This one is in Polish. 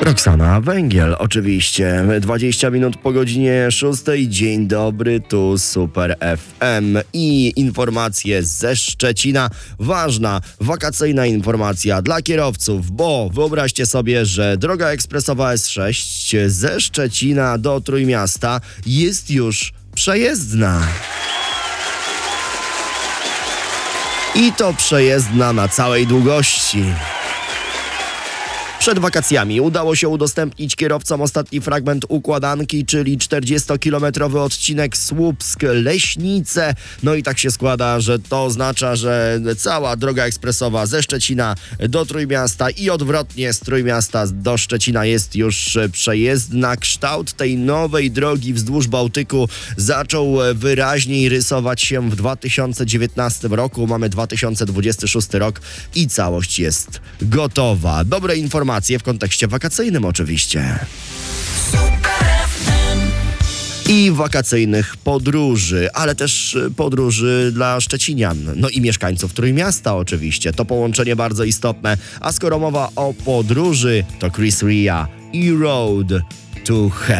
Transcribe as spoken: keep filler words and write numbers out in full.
Roxana Węgiel, oczywiście. dwadzieścia minut po godzinie szóstej. Dzień dobry, tu Super F M i informacje ze Szczecina. Ważna, wakacyjna informacja dla kierowców, bo wyobraźcie sobie, że droga ekspresowa S sześć ze Szczecina do Trójmiasta jest już przejezdna. I to przejezdna na całej długości. Przed wakacjami udało się udostępnić kierowcom ostatni fragment układanki, czyli czterdziestokilometrowy odcinek Słupsk-Leśnice. No i tak się składa, że to oznacza, że cała droga ekspresowa ze Szczecina do Trójmiasta i odwrotnie z Trójmiasta do Szczecina jest już przejezdna. Kształt tej nowej drogi wzdłuż Bałtyku zaczął wyraźniej rysować się w dwa tysiące dziewiętnastym roku. Mamy dwa tysiące dwudziesty szósty rok i całość jest gotowa. Dobre informacje w kontekście wakacyjnym oczywiście. I wakacyjnych podróży, ale też podróży dla szczecinian, no i mieszkańców Trójmiasta oczywiście. To połączenie bardzo istotne. A skoro mowa o podróży, to Chris Ria i Road to Hell.